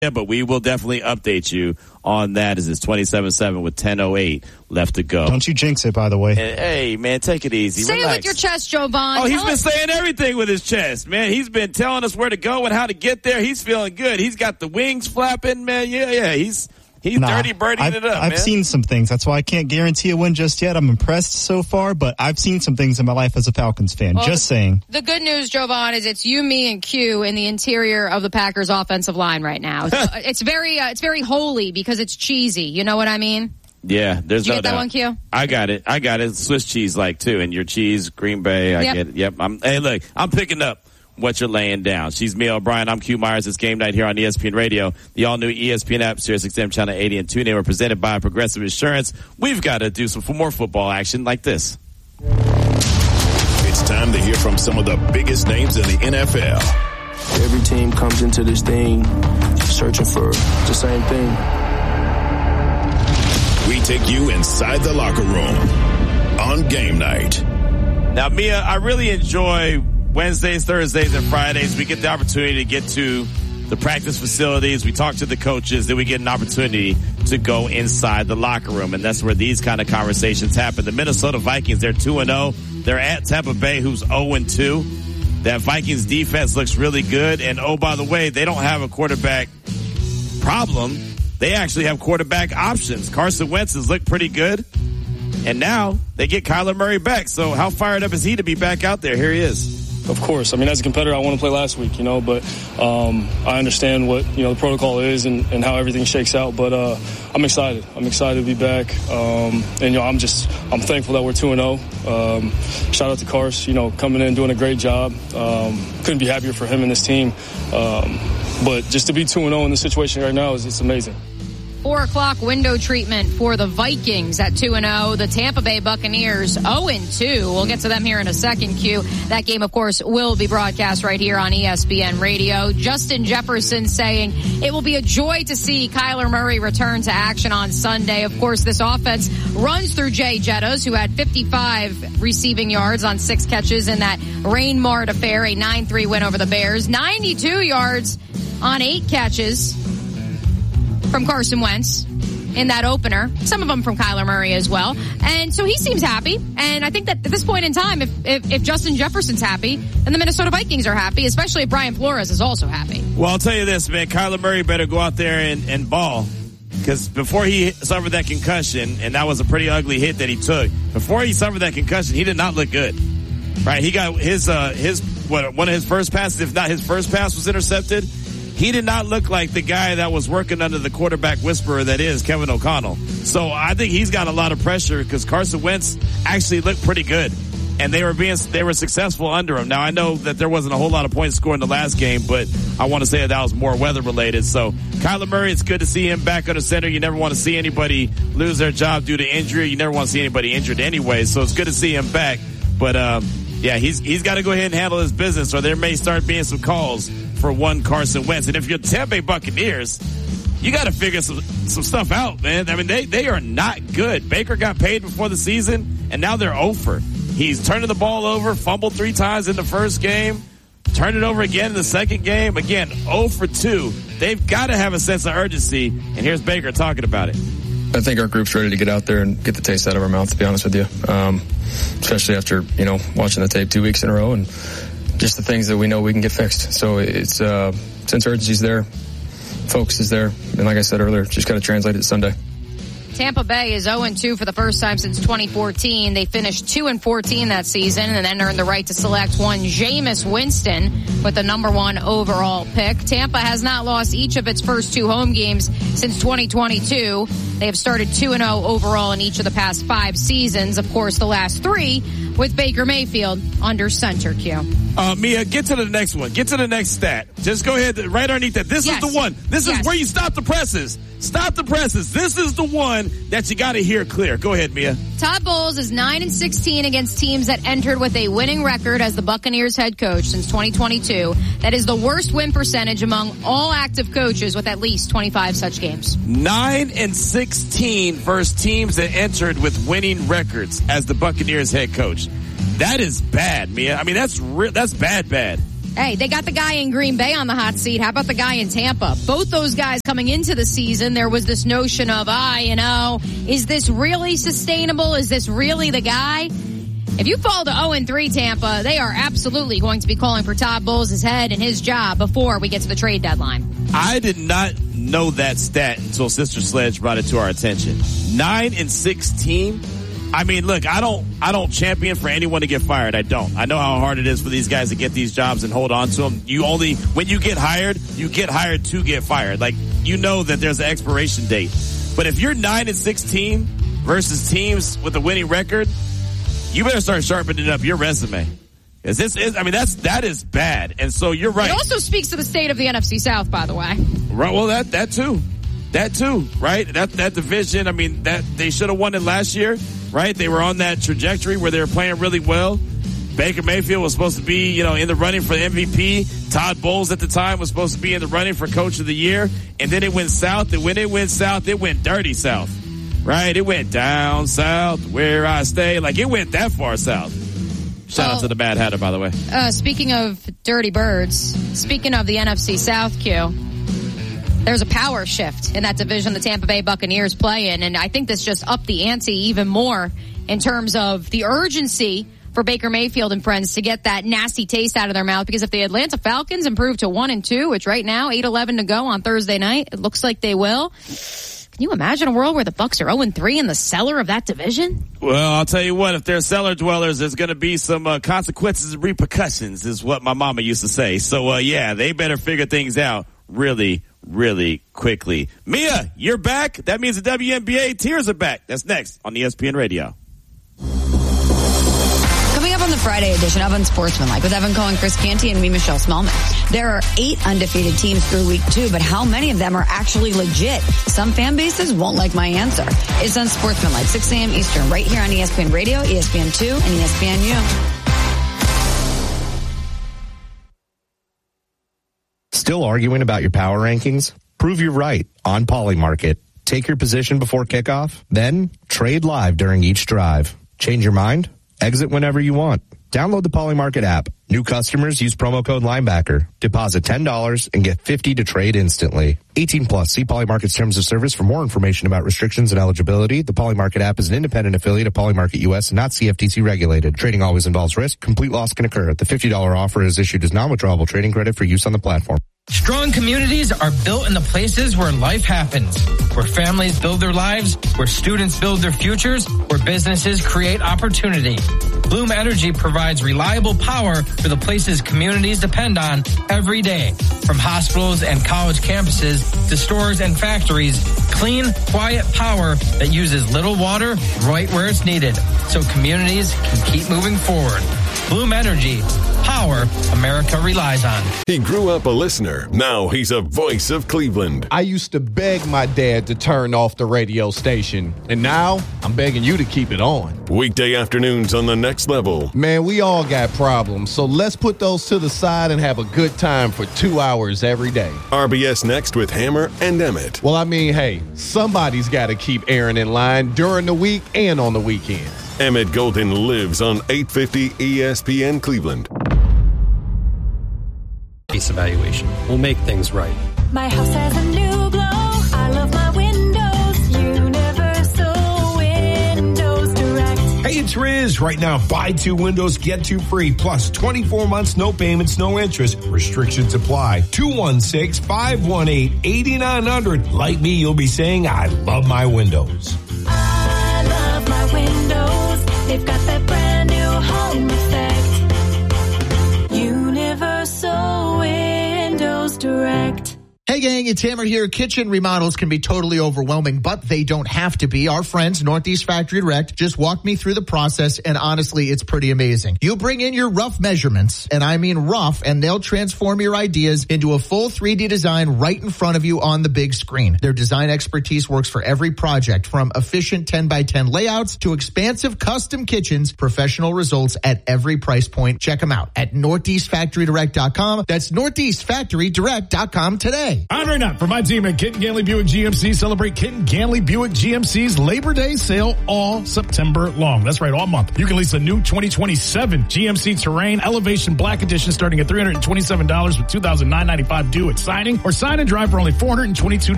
but we will definitely update you on that as it's 27-7 with 10:08 left to go. Don't you jinx it, by the way. Hey, man, take it easy. Say Relax. it with your chest, Jovan. Oh, he's been saying everything with his chest, man. He's been telling us where to go and how to get there. He's feeling good. He's got the wings flapping, man. Yeah. He's dirty birdieing it up, I've seen some things. That's why I can't guarantee a win just yet. I'm impressed so far, but I've seen some things in my life as a Falcons fan. Well, just saying. The good news, Jovan, is it's you, me, and Q in the interior of the Packers offensive line right now. So it's very holy because it's cheesy. You know what I mean? Yeah, there's no doubt. Did you get that one, Q? I got it. Swiss cheese like too. And your cheese, Green Bay, I get it. Yep. Hey, look, I'm picking up what you're laying down. She's Mia O'Brien. I'm Q Myers. It's game night here on ESPN Radio. The all-new ESPN app, SiriusXM Channel 80 and TuneIn. We're presented by Progressive Insurance. We've got to do some more football action like this. It's time to hear from some of the biggest names in the NFL. Every team comes into this thing searching for the same thing. We take you inside the locker room on game night. Now, Mia, I really enjoy Wednesdays, Thursdays, and Fridays. We get the opportunity to get to the practice facilities. We talk to the coaches. Then we get an opportunity to go inside the locker room. And that's where these kind of conversations happen. The Minnesota Vikings, they're 2-0. They're at Tampa Bay, who's 0-2. That Vikings defense looks really good. And, oh, by the way, they don't have a quarterback problem. They actually have quarterback options. Carson Wentz has looked pretty good. And now they get Kyler Murray back. So how fired up is he to be back out there? Here he is. Of course. I mean, as a competitor, I want to play last week, but I understand what, the protocol is and how everything shakes out. But I'm excited. I'm excited to be back. I'm thankful that we're 2-0. Shout out to Cars, coming in, doing a great job. Couldn't be happier for him and this team. But just to be 2-0 in this situation right now it's amazing. 4 o'clock window treatment for the Vikings at 2-0. The Tampa Bay Buccaneers 0-2. We'll get to them here in a second, Q. That game, of course, will be broadcast right here on ESPN Radio. Justin Jefferson saying it will be a joy to see Kyler Murray return to action on Sunday. Of course, this offense runs through Jay Jettas, who had 55 receiving yards on 6 catches in that Rain-Mart affair, a 9-3 win over the Bears. 92 yards on 8 catches from Carson Wentz in that opener. Some of them from Kyler Murray as well. And so he seems happy. And I think that at this point in time, if Justin Jefferson's happy, then the Minnesota Vikings are happy, especially if Brian Flores is also happy. Well, I'll tell you this, man. Kyler Murray better go out there and ball. Because before he suffered that concussion, and that was a pretty ugly hit that he took, before he suffered that concussion, he did not look good. Right? He got one of his first passes, if not his first pass was intercepted. He did not look like the guy that was working under the quarterback whisperer that is Kevin O'Connell. So I think he's got a lot of pressure because Carson Wentz actually looked pretty good. And they were successful under him. Now I know that there wasn't a whole lot of points scored in the last game, but I want to say that was more weather related. So Kyler Murray, it's good to see him back under center. You never want to see anybody lose their job due to injury. You never want to see anybody injured anyway. So it's good to see him back. But he's got to go ahead and handle his business, or there may start being some calls for one Carson Wentz. And if you're the Tampa Bay Buccaneers, you got to figure some stuff out, man. I mean, they are not good. Baker got paid before the season, and now they're 0-for. He's turning the ball over, fumbled 3 times in the first game, turned it over again in the second game. Again, 0-for-2. They've got to have a sense of urgency, and here's Baker talking about it. I think our group's ready to get out there and get the taste out of our mouth, to be honest with you. Especially after, watching the tape 2 weeks in a row and just the things that we know we can get fixed. So it's, since urgency's there, focus is there. And like I said earlier, just got to translate it to Sunday. Tampa Bay is 0-2 for the first time since 2014. They finished 2-14 that season and then earned the right to select one Jameis Winston with the number 1 overall pick. Tampa has not lost each of its first 2 home games since 2022. They have started 2-0 overall in each of the past 5 seasons. Of course, the last 3 with Baker Mayfield under center, Q. Mia, get to the next one. Get to the next stat. Just go ahead, right underneath that. This is the one. This is where you stop the presses. Stop the presses. This is the one that you got to hear clear. Go ahead, Mia. Todd Bowles is 9-16 against teams that entered with a winning record as the Buccaneers head coach since 2022. That is the worst win percentage among all active coaches with at least 25 such games. 9-16 versus teams that entered with winning records as the Buccaneers head coach. That is bad, Mia. I mean, that's bad. Hey, they got the guy in Green Bay on the hot seat. How about the guy in Tampa? Both those guys coming into the season, there was this notion of, is this really sustainable? Is this really the guy? If you fall to 0-3 Tampa, they are absolutely going to be calling for Todd Bowles' head and his job before we get to the trade deadline. I did not know that stat until Sister Sledge brought it to our attention. 9-6 team. I mean, look, I don't champion for anyone to get fired. I don't. I know how hard it is for these guys to get these jobs and hold on to them. When you get hired to get fired. Like, you know that there's an expiration date. But if you're 9-6 team versus teams with a winning record, you better start sharpening up your resume. Because that is bad. And so you're right. It also speaks to the state of the NFC South, by the way. Right. Well, that too. That too, right? That division, that they should have won it last year, right? They were on that trajectory where they were playing really well. Baker Mayfield was supposed to be, in the running for the MVP. Todd Bowles at the time was supposed to be in the running for Coach of the Year. And then it went south. And when it went south, it went dirty south, right? It went down south where I stay. Like, it went that far south. Shout out to the Mad Hatter, by the way. Speaking of dirty birds, speaking of the NFC South, Q, there's a power shift in that division the Tampa Bay Buccaneers play in, and I think this just upped the ante even more in terms of the urgency for Baker Mayfield and friends to get that nasty taste out of their mouth, because if the Atlanta Falcons improve to 1-2, which right now, 8-11 to go on Thursday night, it looks like they will. Can you imagine a world where the Bucs are 0-3 in the cellar of that division? Well, I'll tell you what, if they're cellar dwellers, there's going to be some consequences and repercussions, is what my mama used to say. So, they better figure things out really, really quickly. Mia, you're back. That means the WNBA tiers are back. That's next on ESPN Radio. Coming up on the Friday edition of Unsportsmanlike with Evan Cohen, Chris Canty, and me, Michelle Smallman. There are 8 undefeated teams through week 2, but how many of them are actually legit? Some fan bases won't like my answer. It's Unsportsmanlike, 6 a.m. Eastern, right here on ESPN Radio, ESPN2, and ESPNU. Still arguing about your power rankings? Prove you're right on Polymarket. Take your position before kickoff, then trade live during each drive. Change your mind? Exit whenever you want. Download the Polymarket app. New customers use promo code Linebacker. Deposit $10 and get $50 to trade instantly. 18 plus. See Polymarket's terms of service for more information about restrictions and eligibility. The Polymarket app is an independent affiliate of Polymarket US and not CFTC regulated. Trading always involves risk. Complete loss can occur. The $50 offer is issued as non-withdrawable trading credit for use on the platform. Strong communities are built in the places where life happens, where families build their lives, where students build their futures, where businesses create opportunity. Bloom Energy provides reliable power for the places communities depend on every day. From hospitals and college campuses to stores and factories, clean, quiet power that uses little water right where it's needed, so communities can keep moving forward. Bloom Energy, power America relies on. He grew up a listener. Now he's a voice of Cleveland. I used to beg my dad to turn off the radio station, and now I'm begging you to keep it on. Weekday afternoons on The Next Level. Man, we all got problems, so let's put those to the side and have a good time for 2 hours every day. RBS Next with Hammer and Emmett. Well, hey, somebody's got to keep Aaron in line during the week and on the weekends. Emmett Golden lives on 850 ESPN Cleveland. Case evaluation. We'll make things right. My house has a new glow. I love my windows. Universal Windows Direct. Hey, it's Riz. Right now, buy 2 windows, get 2 free. Plus 24 months, no payments, no interest. Restrictions apply. 216-518-8900. Like me, you'll be saying, I love my windows. I love my windows. They've got that brand new home effect. Universal Windows Direct. Hey gang, it's Hammer here. Kitchen remodels can be totally overwhelming, but they don't have to be. Our friends, Northeast Factory Direct, just walked me through the process, and honestly, it's pretty amazing. You bring in your rough measurements, and I mean rough, and they'll transform your ideas into a full 3D design right in front of you on the big screen. Their design expertise works for every project, from efficient 10x10 layouts to expansive custom kitchens, professional results at every price point. Check them out at NortheastFactoryDirect.com. That's NortheastFactoryDirect.com today. Andre Knott for my team at Kent and Ganley Buick GMC. Celebrate Kent and Ganley Buick GMC's Labor Day sale all September long. That's right, all month. You can lease a new 2027 GMC Terrain Elevation Black Edition starting at $327 with $2,995 due at signing, or sign and drive for only $422